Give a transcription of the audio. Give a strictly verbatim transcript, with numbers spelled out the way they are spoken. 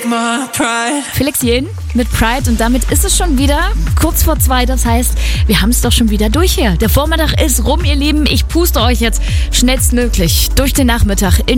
take my pride. Felix Jähn mit Pride und damit ist es schon wieder kurz vor zwei. Das heißt, wir haben es doch schon wieder durch hier. Der Vormittag ist rum, ihr Lieben. Ich puste euch jetzt schnellstmöglich durch den Nachmittag in